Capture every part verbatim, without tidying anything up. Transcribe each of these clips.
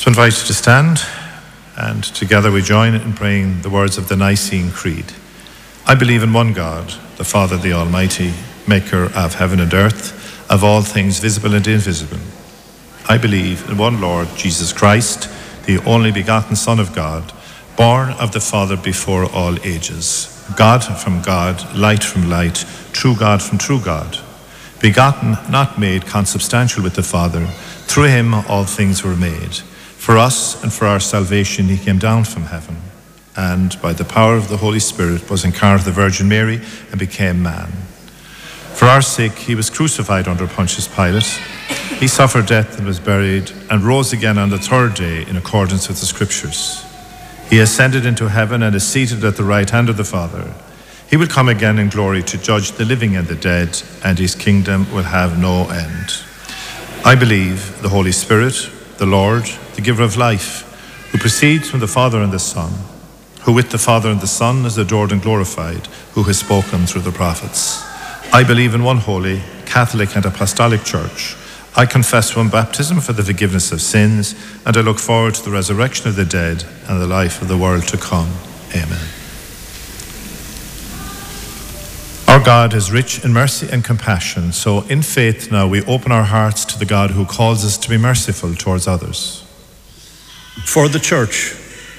So I invite you to stand, and together we join in praying the words of the Nicene Creed. I believe in one God, the Father, the Almighty, maker of heaven and earth, of all things visible and invisible. I believe in one Lord, Jesus Christ, the only begotten Son of God, born of the Father before all ages, God from God, light from light, true God from true God, begotten, not made, consubstantial with the Father. Through him all things were made. For us and for our salvation he came down from heaven, and by the power of the Holy Spirit was incarnate of the Virgin Mary and became man. For our sake he was crucified under Pontius Pilate. He suffered death and was buried, and rose again on the third day in accordance with the Scriptures. He ascended into heaven and is seated at the right hand of the Father. He will come again in glory to judge the living and the dead, and his kingdom will have no end. I believe the Holy Spirit, the Lord, the giver of life, who proceeds from the Father and the Son, who with the Father and the Son is adored and glorified, who has spoken through the prophets. I believe in one holy, Catholic and Apostolic Church. I confess one baptism for the forgiveness of sins, and I look forward to the resurrection of the dead and the life of the world to come. Amen. Our God is rich in mercy and compassion, so in faith now we open our hearts to the God who calls us to be merciful towards others. For the Church,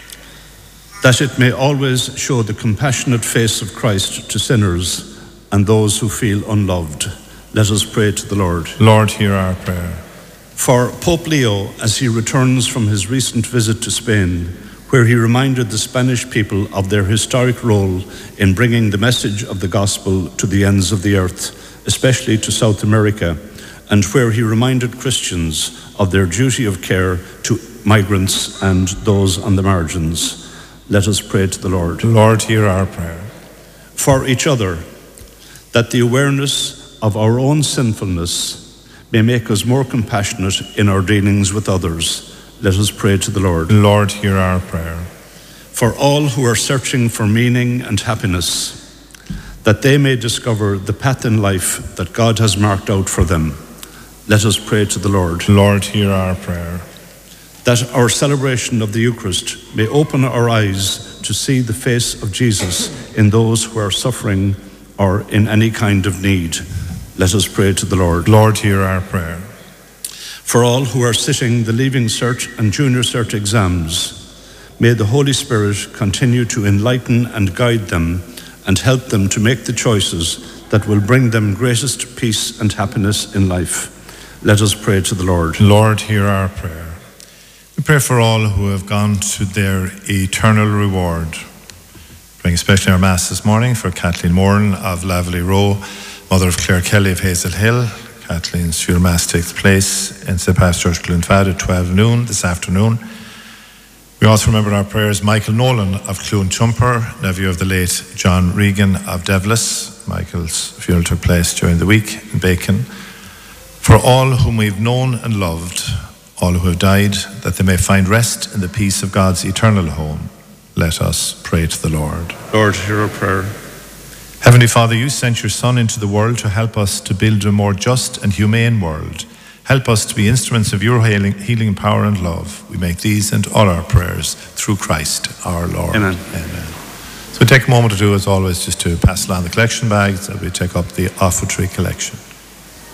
that it may always show the compassionate face of Christ to sinners and those who feel unloved, let us pray to the Lord. Lord, hear our prayer. For Pope Leo, as he returns from his recent visit to Spain, where he reminded the Spanish people of their historic role in bringing the message of the gospel to the ends of the earth, especially to South America, and where he reminded Christians of their duty of care to migrants and those on the margins, let us pray to the Lord. Lord, hear our prayer. For each other, that the awareness of our own sinfulness may make us more compassionate in our dealings with others, let us pray to the Lord. Lord, hear our prayer. For all who are searching for meaning and happiness, that they may discover the path in life that God has marked out for them, let us pray to the Lord. Lord, hear our prayer. That our celebration of the Eucharist may open our eyes to see the face of Jesus in those who are suffering or in any kind of need, let us pray to the Lord. Lord, hear our prayer. For all who are sitting the Leaving Cert and Junior Cert exams, may the Holy Spirit continue to enlighten and guide them and help them to make the choices that will bring them greatest peace and happiness in life. Let us pray to the Lord. Lord, hear our prayer. We pray for all who have gone to their eternal reward. Praying especially our Mass this morning for Kathleen Moran of Laverley Row, mother of Claire Kelly of Hazel Hill. Kathleen's funeral Mass takes place in Saint Patrick's Church, Glenfad at twelve noon this afternoon. We also remember in our prayers Michael Nolan of Clune Chumper, nephew of the late John Regan of Devlis. Michael's funeral took place during the week in Bacon. For all whom we've known and loved, all who have died, that they may find rest in the peace of God's eternal home, let us pray to the Lord. Lord, hear our prayer. Heavenly Father, you sent your Son into the world to help us to build a more just and humane world. Help us to be instruments of your healing, healing power and love. We make these and all our prayers through Christ our Lord. Amen. Amen. So take a moment to do as always, just to pass along the collection bags as we take up the offertory collection.